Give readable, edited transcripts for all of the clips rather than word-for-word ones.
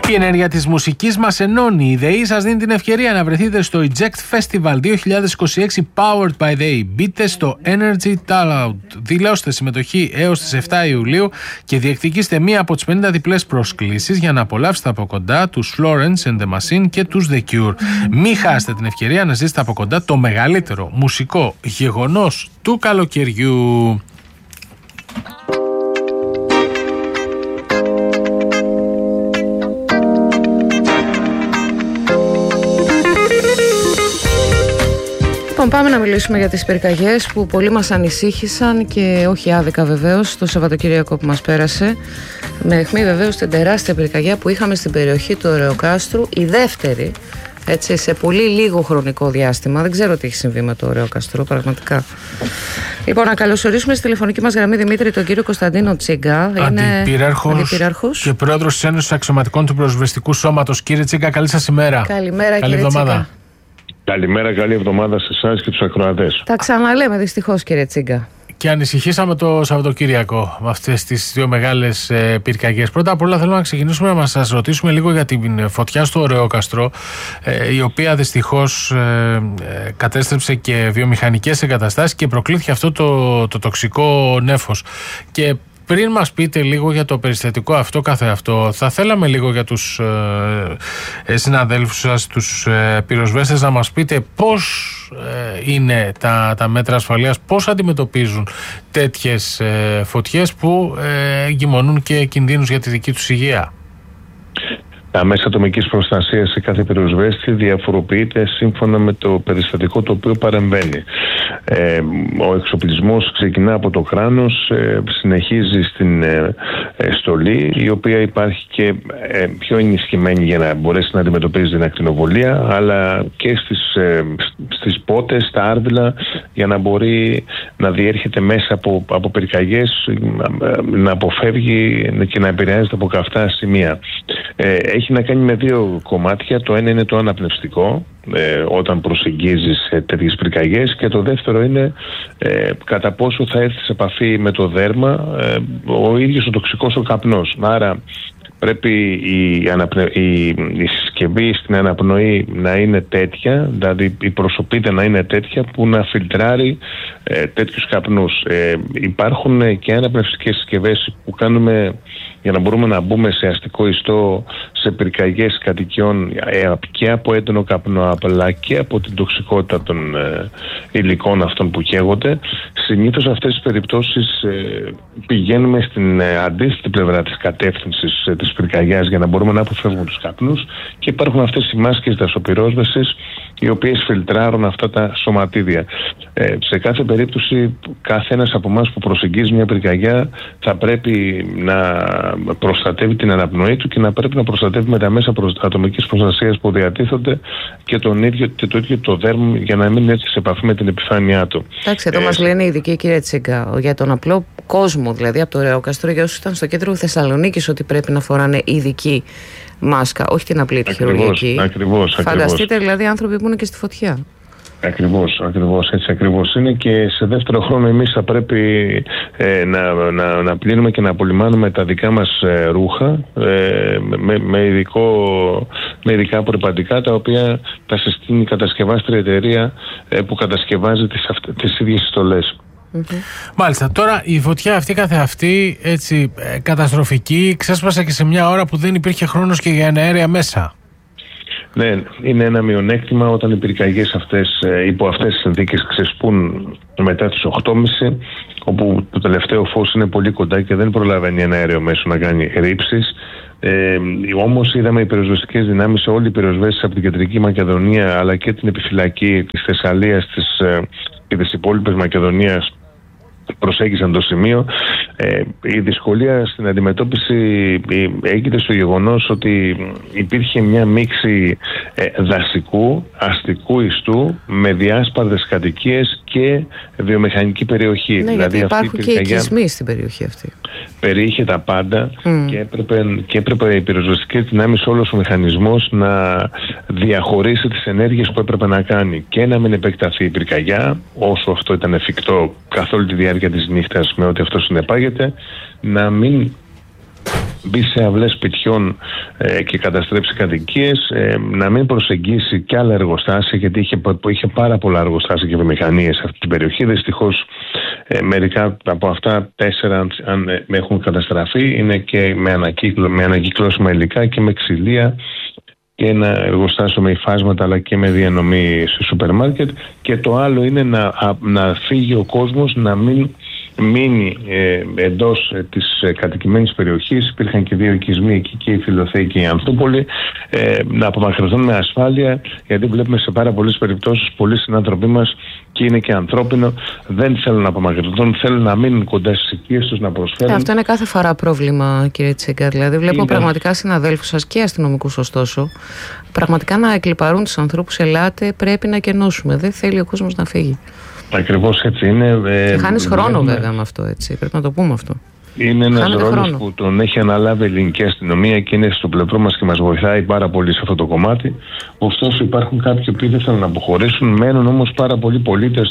Η ενέργεια της μουσικής μας ενώνει. Η ΔΕΗ σας δίνει την ευκαιρία να βρεθείτε στο Eject Festival 2026 Powered by ΔΕΗ. Μπείτε στο Energy Talent. Δηλώστε συμμετοχή έως τις 7 Ιουλίου και διεκδικήστε μία από τις 50 διπλές προσκλήσεις για να απολαύσετε από κοντά τους Florence and the Machine και τους The Cure. Μην χάσετε την ευκαιρία να ζήσετε από κοντά το μεγαλύτερο μουσικό γεγονός του καλοκαιριού. Λοιπόν, πάμε να μιλήσουμε για τις πυρκαγιές που πολλοί μας ανησύχησαν και όχι άδικα βεβαίως το Σαββατοκύριακο που μας πέρασε. Με αιχμή βεβαίως την τεράστια πυρκαγιά που είχαμε στην περιοχή του Ωρεοκάστρου, η δεύτερη, έτσι, σε πολύ λίγο χρονικό διάστημα. Δεν ξέρω τι έχει συμβεί με το Ωρεοκάστρο, πραγματικά. Λοιπόν, να καλωσορίσουμε στη τηλεφωνική μας γραμμή, Δημήτρη, τον κύριο Κωνσταντίνο Τσίγκα. Αντιπυράρχος και πρόεδρος της Ένωσης Αξιωματικών του Πυροσβεστικού Σώματος. Κύριε Τσίγκα, καλή σας ημέρα. Καλημέρα, καλή κύριε εβδομάδα. Τσίγκα. Καλημέρα, καλή εβδομάδα σε εσάς και τους ακροατές. Τα ξαναλέμε δυστυχώς, κύριε Τσίγκα. Και ανησυχήσαμε το Σαββατοκύριακο με αυτές τις δύο μεγάλες πυρκαγιές. Πρώτα απ' όλα θέλω να ξεκινήσουμε να σας ρωτήσουμε λίγο για την φωτιά στο Ωρεόκαστρο, η οποία δυστυχώς κατέστρεψε και βιομηχανικές εγκαταστάσεις και προκλήθηκε αυτό το τοξικό νέφος. Και πριν μας πείτε λίγο για το περιστατικό αυτό καθεαυτό, θα θέλαμε λίγο για τους συναδέλφους σας, τους πυροσβέστες, να μας πείτε πώς είναι τα μέτρα ασφαλείας, πώς αντιμετωπίζουν τέτοιες φωτιές που εγκυμονούν και κινδύνους για τη δική τους υγεία. Τα μέσα ατομικής προστασίας σε κάθε πυροσβέστη διαφοροποιείται σύμφωνα με το περιστατικό το οποίο παρεμβαίνει. Ο εξοπλισμός ξεκινά από το κράνος, συνεχίζει στην στολή, η οποία υπάρχει και πιο ενισχυμένη για να μπορέσει να αντιμετωπίζει την ακτινοβολία, αλλά και στις πότες, στα άρδιλα, για να μπορεί να διέρχεται μέσα από πυρκαγιές, να αποφεύγει και να επηρεάζεται από καυτά σημεία. Έχει να κάνει με δύο κομμάτια. Το ένα είναι το αναπνευστικό, όταν προσεγγίζεις τέτοιες πυρκαγιές, και το δεύτερο είναι κατά πόσο θα έρθει σε επαφή με το δέρμα ο ίδιος ο τοξικός ο καπνός. Άρα πρέπει η συσκευή στην αναπνοή να είναι τέτοια, δηλαδή η προσωπίδα να είναι τέτοια που να φιλτράρει τέτοιους καπνούς. Υπάρχουν και αναπνευστικές συσκευές που κάνουμε για να μπορούμε να μπούμε σε αστικό ιστό σε πυρκαγιές κατοικιών και από έντονο καπνό, αλλά και από την τοξικότητα των υλικών αυτών που καίγονται. Συνήθως σε αυτές τις περιπτώσεις πηγαίνουμε στην αντίθετη πλευρά της κατεύθυνσης της πυρκαγιάς για να μπορούμε να αποφεύγουμε τους καπνούς, και υπάρχουν αυτές οι μάσκες δασοπυρόσβεσης οι οποίες φιλτράρουν αυτά τα σωματίδια. Σε κάθε περίπτωση, κάθε ένας από εμάς που προσεγγίζει μια πυρκαγιά θα πρέπει να προστατεύει την αναπνοή του και να πρέπει να προστατεύει με τα μέσα ατομικής προστασίας που διατίθονται και το ίδιο το δέρμα, για να μην έρθει σε επαφή με την επιφάνειά του. Εντάξει, εδώ μας λένε οι ειδικοί, κύριε Τσίγκα, για τον απλό κόσμο, δηλαδή από το Ωρεόκαστρο, για όσους ήταν στο κέντρο Θεσσαλονίκης, ότι πρέπει να φοράνε ειδική μάσκα, όχι την απλή τη χειρουργική. Ακριβώς. Φανταστείτε δηλαδή άνθρωποι που είναι και στη φωτιά. Ακριβώς, έτσι ακριβώς είναι. Και σε δεύτερο χρόνο εμείς θα πρέπει να πλύνουμε και να απολυμάνουμε τα δικά μας ρούχα με ειδικά προπαντικά, τα οποία τα συστήνει η κατασκευάστρια εταιρεία που κατασκευάζει τις ίδιες στολές. Μάλιστα. Τώρα η φωτιά αυτή καθεαυτή, έτσι καταστροφική, ξέσπασε και σε μια ώρα που δεν υπήρχε χρόνος και για εναέρια μέσα. Ναι, είναι ένα μειονέκτημα όταν οι πυρκαγιές αυτές, υπό αυτές τις συνθήκες, ξεσπούν μετά τις 8.30, όπου το τελευταίο φως είναι πολύ κοντά και δεν προλαβαίνει ένα αέριο μέσο να κάνει ρήψεις. Όμως είδαμε οι πυροσβεστικές δυνάμεις, όλοι οι πυροσβέστες από την Κεντρική Μακεδονία, αλλά και την επιφυλακή της Θεσσαλίας και της υπόλοιπης Μακεδονίας, προσέγγισαν το σημείο. Η δυσκολία στην αντιμετώπιση έγινε στο γεγονός ότι υπήρχε μια μίξη δασικού, αστικού ιστού με διάσπαρδες κατοικίες και βιομηχανική περιοχή. Ναι, δηλαδή γιατί υπάρχουν και οικισμοί στην περιοχή αυτή. Περιείχε τα πάντα και έπρεπε οι πυροσβεστικές δυνάμεις, όλος ο μηχανισμός, να διαχωρίσει τις ενέργειες που έπρεπε να κάνει και να μην επεκταθεί η πυρκαγιά όσο αυτό ήταν εφικτό καθ' όλη τη διάρκεια της νύχτας με ό,τι αυτό συνεπάγεται, να μην μπει σε αυλές σπιτιών και καταστρέψει κατοικίες, να μην προσεγγίσει και άλλα εργοστάσια, γιατί είχε πάρα πολλά εργοστάσια και βιομηχανίες σε αυτή την περιοχή. Δυστυχώς μερικά από αυτά 4 αν έχουν καταστραφεί, είναι και με ανακύκλωσιμα υλικά και με ξυλία, και ένα εργοστάσιο με υφάσματα αλλά και με διανομή σε σούπερ μάρκετ. Και το άλλο είναι να φύγει ο κόσμος, να μην μείνει εντός της κατοικημένης περιοχής. Υπήρχαν και 2 οικισμοί εκεί, και η Φιλοθέη και η Ανθούπολη, να απομακρυνθούν με ασφάλεια, γιατί βλέπουμε σε πάρα πολλές περιπτώσεις πολλοί συνάνθρωποι μας, και είναι και ανθρώπινο, δεν θέλουν να απομακρυνθούν, θέλουν να μείνουν κοντά στις οικίες τους, να προσφέρουν. Αυτό είναι κάθε φορά πρόβλημα, κύριε Τσίγκα. Δηλαδή βλέπω πραγματικά συναδέλφους σας και αστυνομικούς, ωστόσο, πραγματικά να εκλιπαρούν τους ανθρώπους. Ελάτε, πρέπει να κενώσουμε, δεν θέλει ο κόσμος να φύγει. Ακριβώς έτσι είναι. Και χάνεις χρόνο βέβαια με αυτό, έτσι. Πρέπει να το πούμε αυτό. Είναι ένας ρόλος που τον έχει αναλάβει η ελληνική αστυνομία και είναι στο πλευρό μας και μας βοηθάει πάρα πολύ σε αυτό το κομμάτι. Ωστόσο, υπάρχουν κάποιοι που δεν θέλουν να αποχωρήσουν, μένουν όμως πάρα πολλοί πολίτες.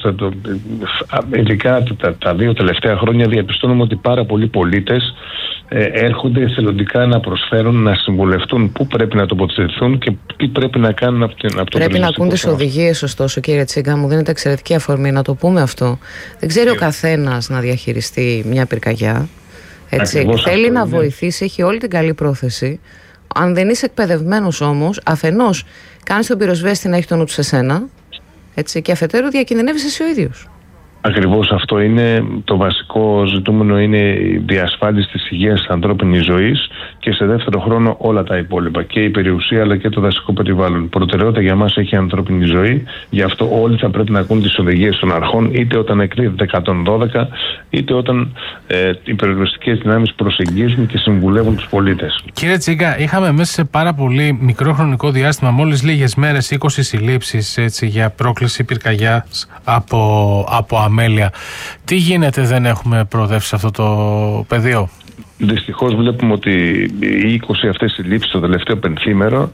Ειδικά τα 2 τελευταία χρόνια διαπιστώνουμε ότι πάρα πολλοί πολίτες έρχονται εθελοντικά να προσφέρουν, να συμβουλευτούν πού πρέπει να τοποθετηθούν και τι πρέπει να κάνουν από το Πρέπει να ακούν τις οδηγίες, ωστόσο, κύριε Τσίγκα, μου δίνετε εξαιρετική αφορμή να το πούμε αυτό. Δεν ξέρει ο καθένας να διαχειριστεί μια πυρκαγιά. Έτσι, θέλει να βοηθήσει, έχει όλη την καλή πρόθεση. Αν δεν είσαι εκπαιδευμένος όμως, αφενός κάνεις τον πυροσβέστη να έχει τον νου του σε σένα, έτσι, και αφετέρου διακινδυνεύεις εσύ ο ίδιος. Ακριβώς αυτό είναι το βασικό ζητούμενο, είναι η διασφάλιση της υγείας της ανθρώπινης ζωής, και σε δεύτερο χρόνο όλα τα υπόλοιπα, και η περιουσία αλλά και το δασικό περιβάλλον. Προτεραιότητα για μας έχει η ανθρώπινη ζωή, γι' αυτό όλοι θα πρέπει να ακούν τις οδηγίες των αρχών, είτε όταν εκδίδεται 112, είτε όταν οι πυροσβεστικές δυνάμεις προσεγγίζουν και συμβουλεύουν τους πολίτες. Κύριε Τσίγκα, είχαμε μέσα σε πάρα πολύ μικρό χρονικό διάστημα, μόλις λίγες μέρες, 20 συλλήψεις, έτσι, για πρόκληση πυρκαγιάς από αμέλεια. Τι γίνεται, δεν έχουμε προοδεύσει σε αυτό το πεδίο? Δυστυχώς βλέπουμε ότι οι 20 αυτές συλλήψεις το τελευταίο πενθήμερο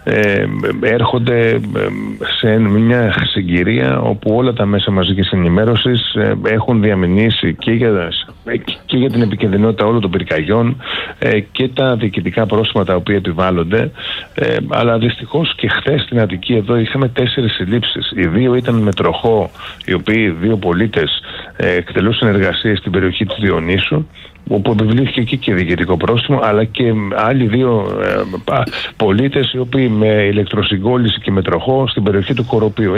έρχονται σε μια συγκυρία όπου όλα τα μέσα μαζικής ενημέρωσης έχουν διαμηνήσει και για την επικινδυνότητα όλων των πυρκαγιών και τα διοικητικά πρόστιμα τα οποία επιβάλλονται, αλλά δυστυχώς και χθες στην Αττική εδώ είχαμε 4 συλλήψεις. Οι 2 ήταν με τροχό, οι οποίοι 2 πολίτες εκτελούσαν εργασίες στην περιοχή της Διονύσου, όπου επιβλήθηκε εκεί και διοικητικό πρόστιμο, αλλά και άλλοι 2 πολίτες οι οποίοι με ηλεκτροσυγκόλληση και με τροχό στην περιοχή του Κοροπείου.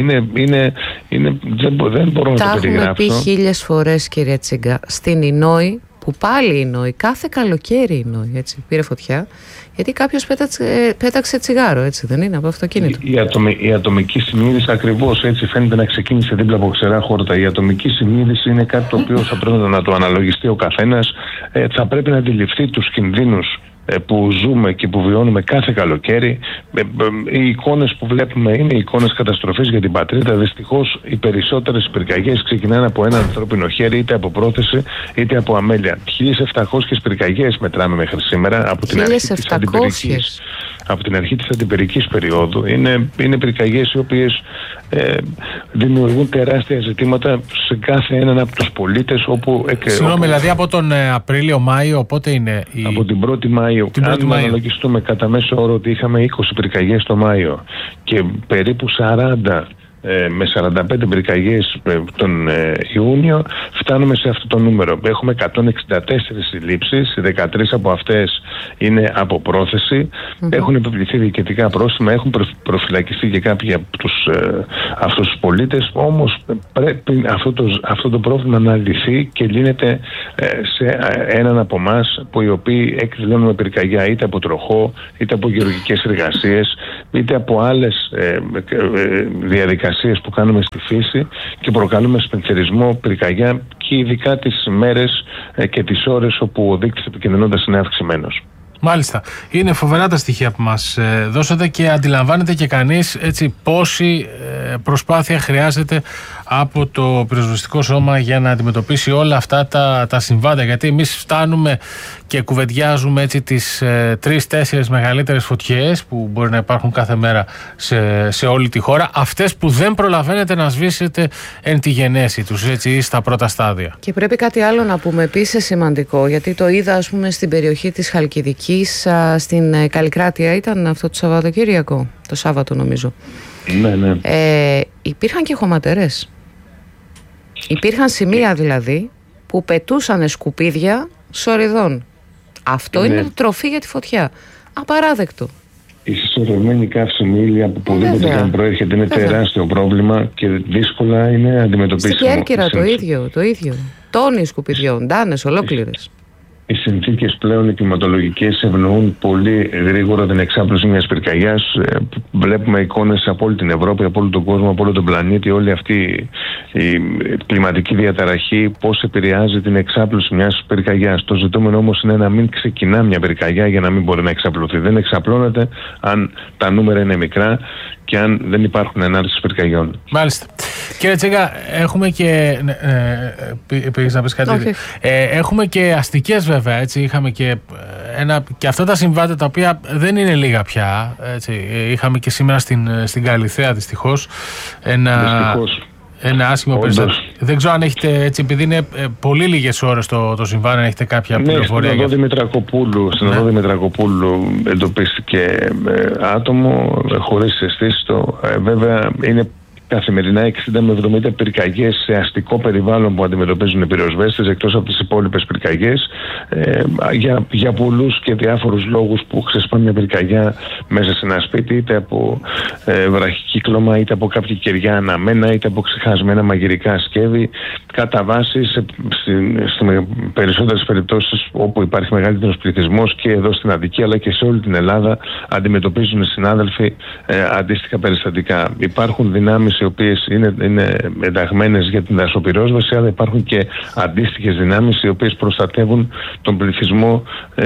Δεν μπορώ να το περιγράψω. Τα έχουμε πει 1000 φορές, κύριε Τσίγκα, στην Ινόη, που πάλι η Ινόη, κάθε καλοκαίρι η Ινόη, έτσι, πήρε φωτιά, γιατί κάποιος πέταξε τσιγάρο, έτσι δεν είναι, από αυτοκίνητο. Η ατομική συνείδηση, ακριβώς έτσι φαίνεται να ξεκίνησε δίπλα από ξερά χόρτα. Η ατομική συνείδηση είναι κάτι το οποίο θα πρέπει να το αναλογιστεί ο καθένας. Θα πρέπει να αντιληφθεί τους κινδύνους που ζούμε και που βιώνουμε κάθε καλοκαίρι. Οι εικόνες που βλέπουμε είναι εικόνες καταστροφής για την πατρίδα. Δυστυχώς οι περισσότερες πυρκαγιές ξεκινάνε από ένα ανθρώπινο χέρι, είτε από πρόθεση είτε από αμέλεια. 1.700 πυρκαγιές μετράμε μέχρι σήμερα από την αρχή της αντιπυρικής. Από την αρχή της αντιπυρικής περίοδου. Είναι πυρκαγιές οι οποίες δημιουργούν τεράστια ζητήματα σε κάθε έναν από τους πολίτες. Συγγνώμη, δηλαδή από τον Απρίλιο-Μάιο, πότε είναι από την 1η Μάιου. Αν αναλογιστούμε κατά μέσο όρο ότι είχαμε 20 πυρκαγιές το Μάιο και περίπου 40 με 45 πυρκαγιές τον Ιούνιο, φτάνουμε σε αυτό το νούμερο. Έχουμε 164 συλλήψεις, 13 από αυτές είναι από πρόθεση, έχουν επιβληθεί διοικητικά πρόστιμα, έχουν προφυλακιστεί και κάποιοι από αυτούς τους πολίτες, όμως πρέπει αυτό το πρόβλημα να λυθεί και λύνεται σε έναν από εμάς, που οι οποίοι εκδηλώνουμε πυρκαγιά είτε από τροχό, είτε από γεωργικές εργασίες, είτε από άλλες διαδικασίες που κάνουμε στη φύση και προκαλούμε σπενθερισμό, πυρκαγιά, και ειδικά τις μέρες και τις ώρες όπου ο δείκτης επικινδυνότητας είναι αυξημένος. Μάλιστα. Είναι φοβερά τα στοιχεία που μας δώσατε και αντιλαμβάνεται και κανείς, έτσι, πόσοι προσπάθεια χρειάζεται από το πυροσβεστικό σώμα για να αντιμετωπίσει όλα αυτά τα συμβάντα? Γιατί εμείς φτάνουμε και κουβεντιάζουμε έτσι τις 3-4 μεγαλύτερες φωτιές που μπορεί να υπάρχουν κάθε μέρα σε όλη τη χώρα, αυτές που δεν προλαβαίνετε να σβήσετε εν τη γενέση τους, έτσι, στα πρώτα στάδια. Και πρέπει κάτι άλλο να πούμε επίσης σημαντικό, γιατί το είδα, ας πούμε, στην περιοχή της Χαλκιδικής, στην Καλλικράτεια ήταν αυτό το Σαββατοκύριακο, το Σάββατο νομίζω. Ναι. Υπήρχαν και χωματερές. Υπήρχαν σημεία δηλαδή που πετούσαν σκουπίδια σοριδών. Αυτό είναι τροφή για τη φωτιά. Απαράδεκτο. Η συσσωρευμένη καύσιμη ύλη από οπουδήποτε και αν προέρχεται είναι τεράστιο πρόβλημα και δύσκολα είναι αντιμετωπίσιμο. Στην Κέρκυρα το ίδιο. Τόνοι σκουπιδιών, ντάνες ολόκληρες. Οι συνθήκες πλέον οι κλιματολογικές ευνοούν πολύ γρήγορα την εξάπλωση μιας πυρκαγιάς. Βλέπουμε εικόνες από όλη την Ευρώπη, από όλο τον κόσμο, από όλο τον πλανήτη. Όλη αυτή η κλιματική διαταραχή πώς επηρεάζει την εξάπλωση μιας πυρκαγιάς. Το ζητούμενο όμως είναι να μην ξεκινά μια πυρκαγιά για να μην μπορεί να εξαπλωθεί. Δεν εξαπλώνεται αν τα νούμερα είναι μικρά και αν δεν υπάρχουν ενάρξεις πυρκαγιών. Μάλιστα. Κύριε Τσίγκα, έχουμε και. Πήγες να πεις κάτι? Έχουμε και αστικές βέβαια. Έτσι. Είχαμε και αυτά τα συμβάντα τα οποία δεν είναι λίγα πια. Έτσι. Είχαμε και σήμερα στην Καλιθέα δυστυχώς ένα άσχημο περιστατικό. Δεν ξέρω αν έχετε, έτσι, επειδή είναι πολύ λίγες ώρες το συμβάν, αν έχετε κάποια πληροφορία? Στην οδό Δημητρακοπούλου εντοπίστηκε άτομο χωρίς αισθήσεις. Βέβαια είναι καθημερινά 60 με 70 πυρκαγιές σε αστικό περιβάλλον που αντιμετωπίζουν οι πυροσβέστες, εκτός από τις υπόλοιπες πυρκαγιές, για πολλούς και διάφορους λόγους που ξεσπά μια πυρκαγιά μέσα σε ένα σπίτι, είτε από βραχικύκλωμα, είτε από κάποια κεριά αναμένα, είτε από ξεχασμένα μαγειρικά σκεύη. Κατά βάση, σε περισσότερες περιπτώσεις όπου υπάρχει μεγαλύτερος πληθυσμός και εδώ στην Αττική αλλά και σε όλη την Ελλάδα, αντιμετωπίζουν οι συνάδελφοι αντίστοιχα περιστατικά. Υπάρχουν δυνάμεις οι οποίες είναι ενταγμένες για την δασοπυρόσβεση, αλλά υπάρχουν και αντίστοιχες δυνάμεις οι οποίες προστατεύουν τον πληθυσμό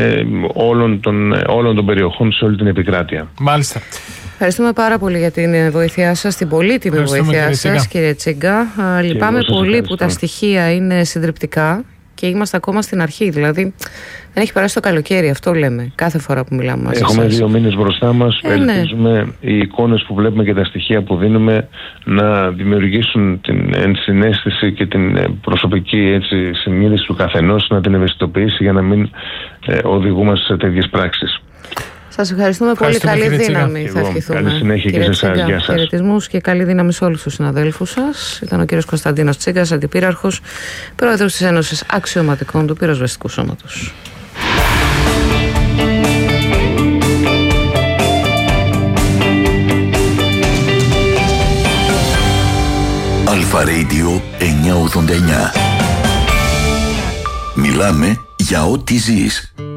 όλων των περιοχών σε όλη την επικράτεια. Μάλιστα. Ευχαριστούμε πάρα πολύ για την βοήθειά σας, την πολύτιμη βοήθειά σας, κύριε Τσίγκα. Λυπάμαι πολύ που τα στοιχεία είναι συντριπτικά και είμαστε ακόμα στην αρχή. Δηλαδή, δεν έχει περάσει το καλοκαίρι, αυτό λέμε κάθε φορά που μιλάμε μαζί σας. Έχουμε 2 μήνες μπροστά μας. Ελπίζουμε οι εικόνες που βλέπουμε και τα στοιχεία που δίνουμε να δημιουργήσουν την ενσυναίσθηση και την προσωπική συνείδηση του καθενός, να την ευαισθητοποιήσει για να μην οδηγούμαστε σε τέτοιες πράξεις. Σας ευχαριστούμε πολύ. Καλή δύναμη. Θα ευχηθούμε. Καλή συνέχεια και σε εσάς. Γεια σας. Χαιρετισμούς και καλή δύναμη σε όλους τους συναδέλφους σας. Ήταν ο κύριος Κωνσταντίνος Τσίγκας, αντιπύραρχος, πρόεδρος της Ένωσης Αξιωματικών του Πυροσβεστικού Σώματος. Αλφα Radio 989. Μιλάμε για ό,τι ζεις.